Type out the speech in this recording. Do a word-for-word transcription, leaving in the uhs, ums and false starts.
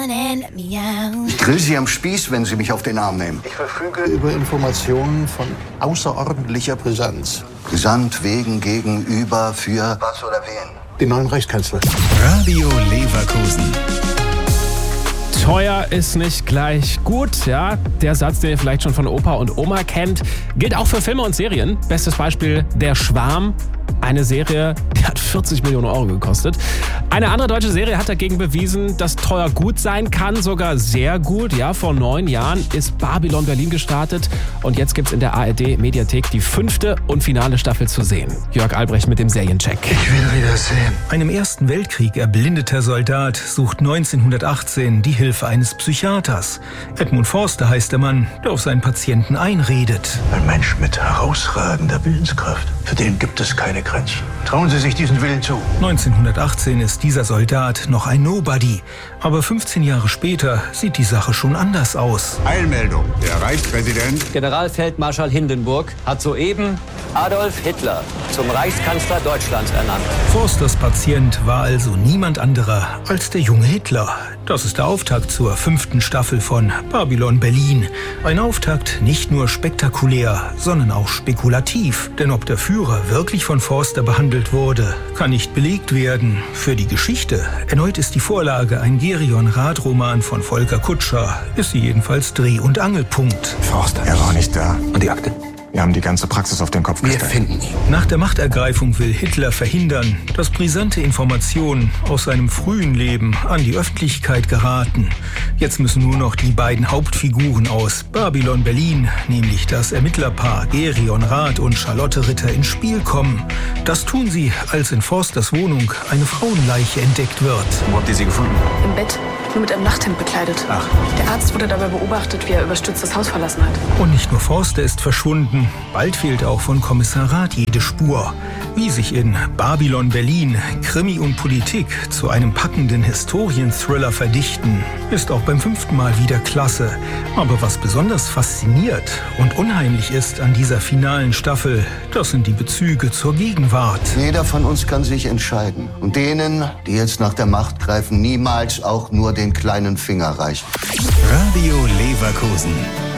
Ich grill Sie am Spieß, wenn Sie mich auf den Arm nehmen. Ich verfüge über Informationen von außerordentlicher Brisanz. Brisant, wegen, gegenüber, für... Was oder wen? Den neuen Reichskanzler. Radio Leverkusen. Teuer ist nicht gleich gut, ja. Der Satz, den ihr vielleicht schon von Opa und Oma kennt, gilt auch für Filme und Serien. Bestes Beispiel Der Schwarm. Eine Serie, die hat vierzig Millionen Euro gekostet. Eine andere deutsche Serie hat dagegen bewiesen, dass teuer gut sein kann, sogar sehr gut. Ja, vor neun Jahren ist Babylon Berlin gestartet und jetzt gibt's in der A R D-Mediathek die fünfte und finale Staffel zu sehen. Jörg Albrecht mit dem Seriencheck. Ich will wieder sehen. Einem Ersten Weltkrieg erblindeter Soldat sucht neunzehnhundertachtzehn die Hilfe eines Psychiaters. Edmund Forster heißt der Mann, der auf seinen Patienten einredet. Ein Mensch mit herausragender Willenskraft. Für den gibt es keine Grenzen. Trauen Sie sich diesen Willen zu. neunzehnhundertachtzehn ist dieser Soldat noch ein Nobody. Aber fünfzehn Jahre später sieht die Sache schon anders aus. Eilmeldung. Der Reichspräsident Generalfeldmarschall Hindenburg hat soeben Adolf Hitler zum Reichskanzler Deutschlands ernannt. Forsters Patient war also niemand anderer als der junge Hitler. Das ist der Auftakt zur fünften Staffel von Babylon Berlin. Ein Auftakt nicht nur spektakulär, sondern auch spekulativ. Denn ob der Führer wirklich von Forster behandelt wurde, kann nicht belegt werden. Für die Geschichte, erneut ist die Vorlage ein Gerion-Rath-Roman von Volker Kutscher, ist sie jedenfalls Dreh- und Angelpunkt. Forster. Er war nicht da. Und die Akte? Wir haben die ganze Praxis auf den Kopf Wir gestellt. finden ihn. Nach der Machtergreifung will Hitler verhindern, dass brisante Informationen aus seinem frühen Leben an die Öffentlichkeit geraten. Jetzt müssen nur noch die beiden Hauptfiguren aus Babylon Berlin, nämlich das Ermittlerpaar Gerion Rath und Charlotte Ritter, ins Spiel kommen. Das tun sie, als in Forsters Wohnung eine Frauenleiche entdeckt wird. Wo habt ihr sie gefunden? Im Bett, nur mit einem Nachthemd bekleidet. Ach. Der Arzt wurde dabei beobachtet, wie er überstürzt das Haus verlassen hat. Und nicht nur Forster ist verschwunden, bald fehlt auch von Kommissar Rath jede Spur. Wie sich in Babylon Berlin Krimi und Politik zu einem packenden Historienthriller verdichten, ist auch beim fünften Mal wieder klasse. Aber was besonders fasziniert und unheimlich ist an dieser finalen Staffel, das sind die Bezüge zur Gegenwart. Jeder von uns kann sich entscheiden. Und denen, die jetzt nach der Macht greifen, niemals auch nur den kleinen Finger reichen. Radio Leverkusen.